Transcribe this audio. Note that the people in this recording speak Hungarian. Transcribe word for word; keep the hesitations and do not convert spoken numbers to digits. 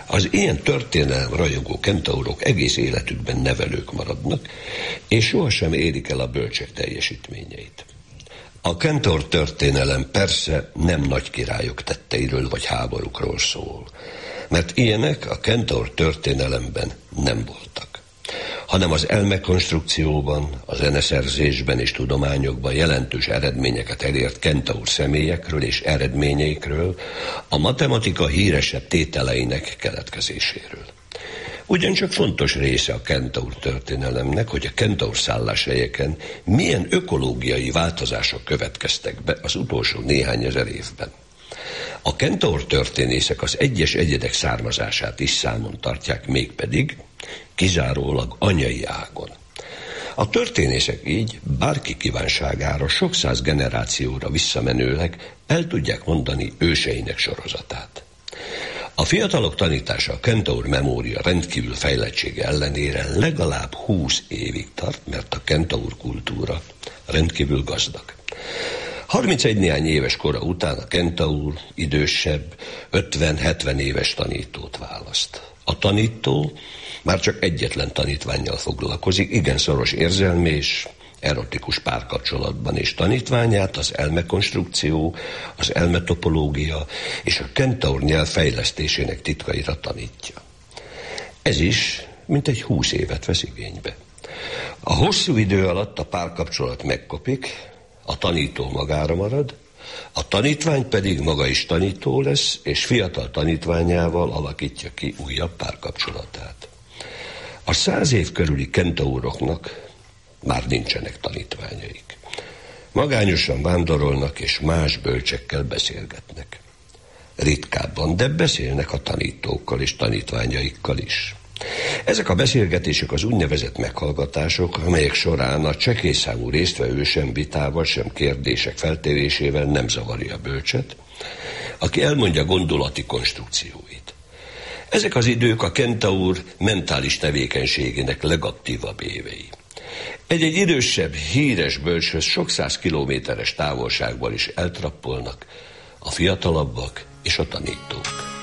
Az ilyen történelem rajongó kentaurok egész életükben nevelők maradnak, és sohasem érik el a bölcsek teljesítményeit. A kentaur történelem persze nem nagy királyok tetteiről vagy háborúkról szól, mert ilyenek a kentaur történelemben nem voltak, hanem az elmekonstrukcióban, a zeneszerzésben és tudományokban jelentős eredményeket elért kentaur személyekről és eredményeikről, a matematika híresebb tételeinek keletkezéséről. Ugyancsak fontos része a kentaur történelemnek, hogy a kentaur szálláshelyeken milyen ökológiai változások következtek be az utolsó néhány ezer évben. A kentaur történészek az egyes egyedek származását is számon tartják, mégpedig kizárólag anyai ágon. A történészek így bárki kívánságára sok száz generációra visszamenőleg el tudják mondani őseinek sorozatát. A fiatalok tanítása a kentaur memória rendkívül fejlettsége ellenére legalább húsz évig tart, mert a kentaur kultúra rendkívül gazdag. harmincegy néhány éves kora után a kentaur idősebb, ötven-hetven éves tanítót választ. A tanító már csak egyetlen tanítvánnyal foglalkozik, igen szoros érzelmi és erotikus párkapcsolatban, és tanítványát az elmekonstrukció, az elmetopológia és a kentaur nyelv fejlesztésének titkaira tanítja. Ez is mintegy húsz évet vesz igénybe. A hosszú idő alatt a párkapcsolat megkopik, a tanító magára marad, a tanítvány pedig maga is tanító lesz, és fiatal tanítványával alakítja ki újabb párkapcsolatát. A száz év körüli kentauroknak már nincsenek tanítványaik. Magányosan vándorolnak, és más bölcsekkel beszélgetnek. Ritkábban, de beszélnek a tanítókkal és tanítványaikkal is. Ezek a beszélgetések az úgynevezett meghallgatások, amelyek során a csekélyszámú résztvevő sem vitával, sem kérdések feltérésével nem zavarja a bölcset, aki elmondja gondolati konstrukcióit. Ezek az idők a kentaur mentális tevékenységének legaktívabb évei. Egy-egy idősebb, híres bölcshöz sok száz kilométeres távolságból is eltrappolnak a fiatalabbak és a tanítók.